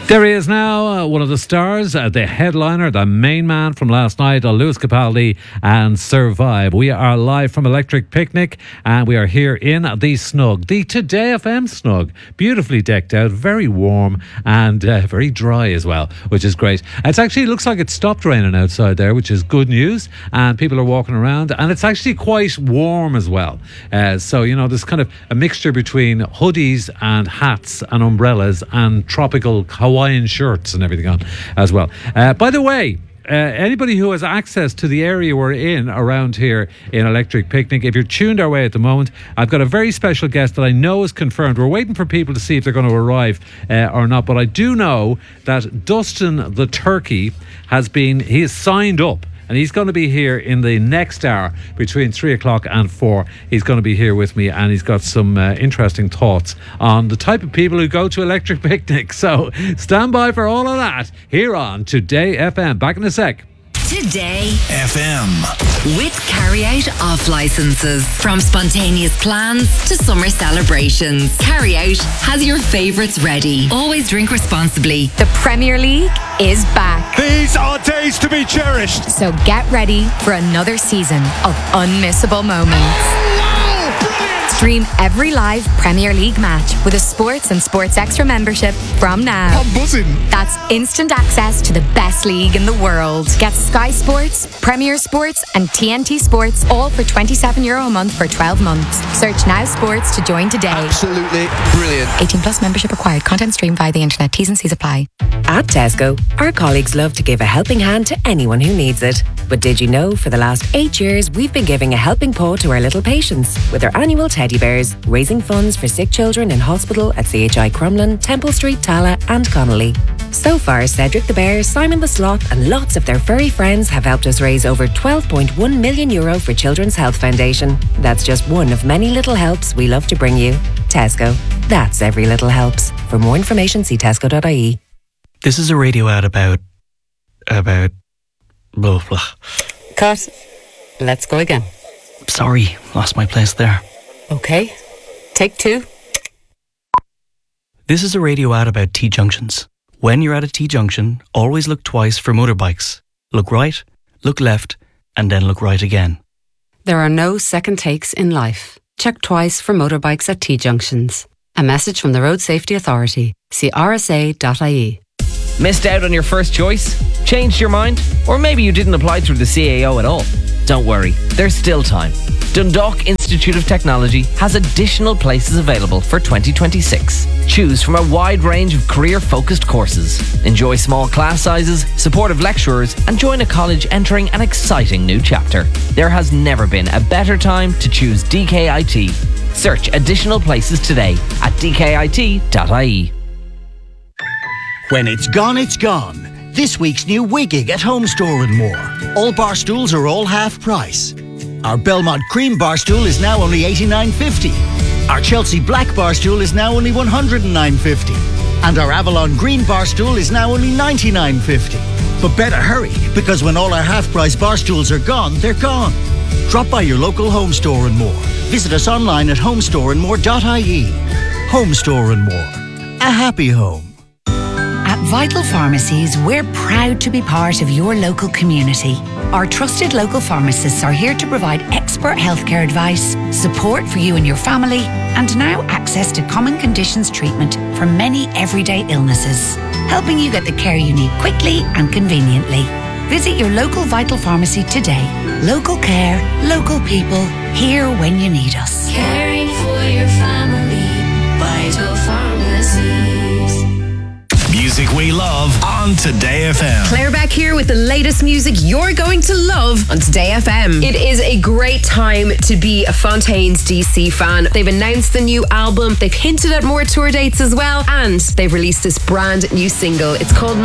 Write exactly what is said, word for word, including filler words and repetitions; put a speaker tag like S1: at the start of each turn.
S1: There he is now, uh, one of the stars, uh, the headliner, the main man from last night, uh, Lewis Capaldi and Survive. We are live from Electric Picnic and we are here in the Snug, the Today F M Snug. Beautifully decked out, very warm and uh, very dry as well, which is great. It's actually, it looks like it stopped raining outside there, which is good news, and people are walking around and it's actually quite warm as well. Uh, so, you know, there's kind of a mixture between hoodies and hats and umbrellas and tropical Hawaiian shirts and everything on as well. Uh, by the way, Uh, anybody who has access to the area we're in around here in Electric Picnic, if you're tuned our way at the moment, I've got a very special guest that I know is confirmed. We're waiting for people to see if they're going to arrive uh, or not, but I do know that Dustin the Turkey has been, he is signed up. And he's going to be here in the next hour between three o'clock and four. He's going to be here with me and he's got some uh, interesting thoughts on the type of people who go to Electric Picnic. So stand by for all of that here on Today F M. Back in a sec.
S2: Today
S3: F M.
S2: With Carry Out off licenses. From spontaneous plans to summer celebrations, Carry Out has your favourites ready. Always drink responsibly.
S4: The Premier League is back.
S3: These are days to be cherished.
S4: So get ready for another season of unmissable moments. Stream every live Premier League match with a Sports and Sports Extra membership from now.
S3: I'm buzzing.
S4: That's instant access to the best league in the world. Get Sky Sports, Premier Sports and T N T Sports all for twenty-seven euro a month for twelve months. Search Now Sports to join today.
S3: Absolutely brilliant.
S4: eighteen plus membership required. Content streamed via the internet. T's and C's apply.
S5: At Tesco, our colleagues love to give a helping hand to anyone who needs it. But did you know for the last eight years we've been giving a helping paw to our little patients with our annual teddy bears, raising funds for sick children in hospital at C H I Crumlin, Temple Street, Tala and Connolly. So far, Cedric the Bear, Simon the Sloth and lots of their furry friends have helped us raise over twelve point one million euro for Children's Health Foundation. That's just one of many little helps we love to bring you. Tesco. That's every little helps. For more information, see tesco dot I E.
S6: This is a radio ad about... about... blah, blah.
S7: Cut. Let's go again.
S6: Sorry, lost my place there.
S7: Okay. Take two.
S6: This is a radio ad about T-junctions. When you're at a T-junction, always look twice for motorbikes. Look right, look left, and then look right again.
S7: There are no second takes in life. Check twice for motorbikes at T-junctions. A message from the Road Safety Authority. See r s a dot I E.
S8: Missed out on your first choice? Changed your mind? Or maybe you didn't apply through the C A O at all? Don't worry, there's still time. Dundalk Institute of Technology has additional places available for twenty twenty-six. Choose from a wide range of career-focused courses. Enjoy small class sizes, supportive lecturers, and join a college entering an exciting new chapter. There has never been a better time to choose D K I T. Search additional places today at d k i t dot I E.
S9: When it's gone, it's gone. This week's new Wiggig at Home Store and More. All bar stools are all half price. Our Belmont Cream bar stool is now only eighty-nine fifty. Our Chelsea Black bar stool is now only one hundred nine fifty. And our Avalon Green bar stool is now only ninety-nine fifty. But better hurry, because when all our half-price bar stools are gone, they're gone. Drop by your local Home Store and More. Visit us online at home store and more dot I E. Home Store and More. A happy home.
S10: At Vital Pharmacies, we're proud to be part of your local community. Our trusted local pharmacists are here to provide expert healthcare advice, support for you and your family, and now access to common conditions treatment for many everyday illnesses, helping you get the care you need quickly and conveniently. Visit your local Vital Pharmacy today. Local care, local people, here when you need us.
S11: Caring for your family, Vital Pharmacies.
S3: Music we love on Today F M.
S12: Claire back here with the latest music you're going to love on Today F M. It is a great time to be a Fontaines D C fan. They've announced the new album, they've hinted at more tour dates as well, and they've released this brand new single. It's called